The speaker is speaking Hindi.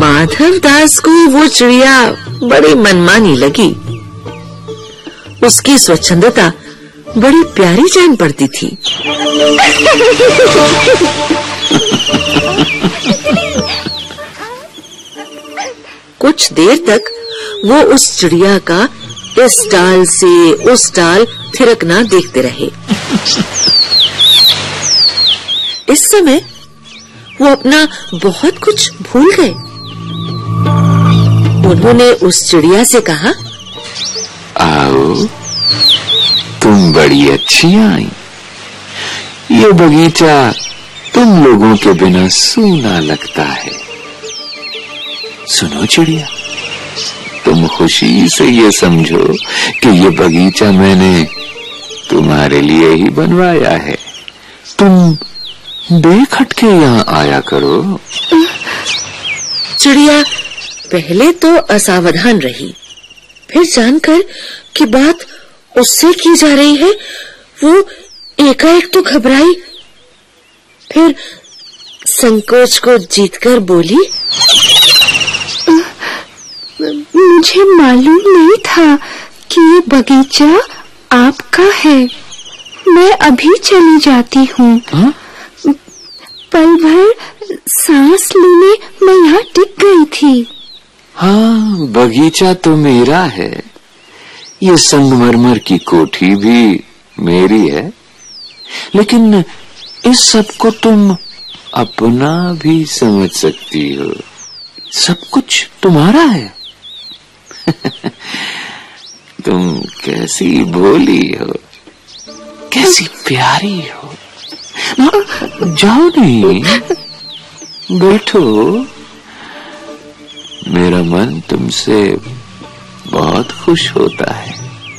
माधवदास को वो चिड़िया बड़ी मनमानी लगी। उसकी स्वच्छंदता बड़ी प्यारी जान पड़ती थी। कुछ देर तक वो उस चिड़िया का इस डाल से उस डाल थिरकना देखते रहे। इस समय वो अपना बहुत कुछ भूल गए। उन्होंने उस चिड़िया से कहा, आओ, तुम बड़ी अच्छी आई। ये बगीचा तुम लोगों के बिना सूना लगता है। सुनो चिड़िया, तुम खुशी से ये समझो कि ये बगीचा मैंने तुम्हारे लिए ही बनवाया है। तुम बेखटके यहाँ आया करो। चिड़िया पहले तो असावधान रही, फिर जानकर कि बात उससे की जा रही है, वो एकाएक तो घबराई, फिर संकोच को जीतकर बोली, मुझे मालूम नहीं था कि ये बगीचा आपका है। मैं अभी चली जाती हूँ। पल भर सांस लेने मैं यहाँ टिक गई थी। हाँ, बगीचा तो मेरा है। ये संगमरमर की कोठी भी मेरी है, लेकिन इस सब को तुम अपना भी समझ सकती हो। सब कुछ तुम्हारा है। तुम कैसी भोली हो, कैसी प्यारी हो। जाओ नहीं, बैठो। मेरा मन तुमसे बहुत खुश होता है।